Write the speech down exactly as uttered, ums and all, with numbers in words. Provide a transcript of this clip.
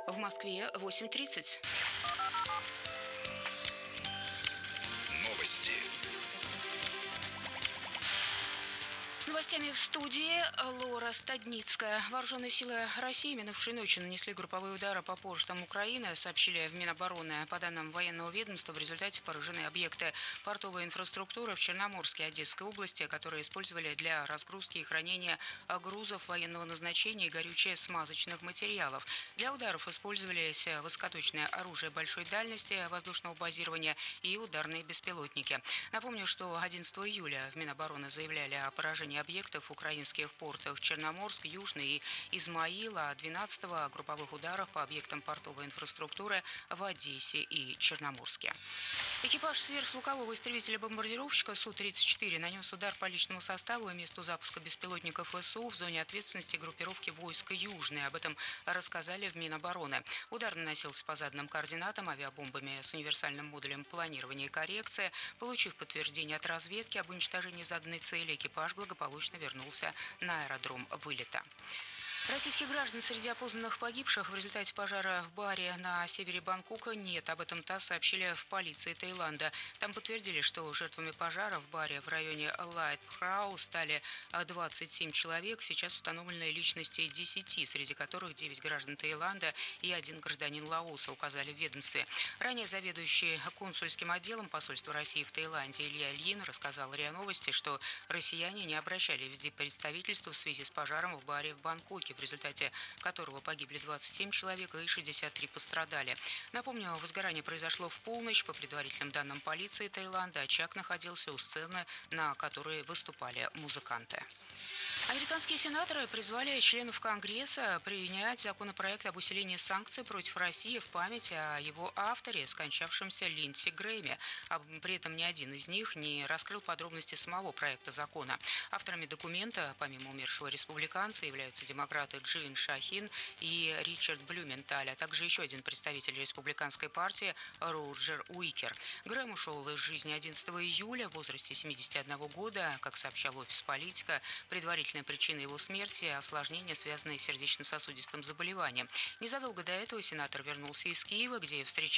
В Москве восемь тридцать. Новости. С новостями в студии Лора Стадницкая. Вооруженные силы России минувшей ночью нанесли групповые удары по портам Украины, сообщили в Минобороны. По данным военного ведомства, в результате поражены объекты портовой инфраструктуры в Черноморской и Одесской области, которые использовали для разгрузки и хранения грузов военного назначения и горюче-смазочных материалов. Для ударов использовались высокоточное оружие большой дальности, воздушного базирования и ударные беспилотники. Напомню, что одиннадцатого июля в Минобороны заявляли о поражении объектов в украинских портах Черноморск, Южный и Измаил, а двенадцатого групповых ударов по объектам портовой инфраструктуры в Одессе и Черноморске. Экипаж сверхзвукового истребителя-бомбардировщика Су тридцать четыре нанес удар по личному составу и месту запуска беспилотников ВСУ в зоне ответственности группировки войск Южный. Об этом рассказали в Минобороны. Удар наносился по заданным координатам авиабомбами с универсальным модулем планирования и коррекции. Получив подтверждение от разведки об уничтожении заданной цели, экипаж благополучно вернулся на аэродром вылета. Российских граждан среди опознанных погибших в результате пожара в баре на севере Бангкока нет. Об этом ТАСС сообщили в полиции Таиланда. Там подтвердили, что жертвами пожара в баре в районе Лайтхаус стали двадцать семь человек. Сейчас установлены личности десяти, среди которых девять граждан Таиланда и один гражданин Лаоса, указали в ведомстве. Ранее заведующий консульским отделом посольства России в Таиланде Илья Ильин рассказал РИА Новости, что россияне не обращались в диппредставительство в связи с пожаром в баре в Бангкоке, в результате которого погибли двадцать семь человек и шестьдесят три пострадали. Напомню, возгорание произошло в полночь. По предварительным данным полиции Таиланда, очаг находился у сцены, на которой выступали музыканты. Американские сенаторы призвали членов Конгресса принять законопроект об усилении санкций против России в память о его авторе, скончавшемся Линдси Грэме. При этом ни один из них не раскрыл подробности самого проекта закона. Авторами документа, помимо умершего республиканца, являются демократы Джин Шахин и Ричард Блюменталь, а также еще один представитель республиканской партии Роджер Уикер. Грэм ушел из жизни одиннадцатого июля в возрасте семидесяти одного года. Как сообщал офис «Политика», предварительно причиной его смерти – осложнения, связанные с сердечно-сосудистым заболеванием. Незадолго до этого сенатор вернулся из Киева, где встречался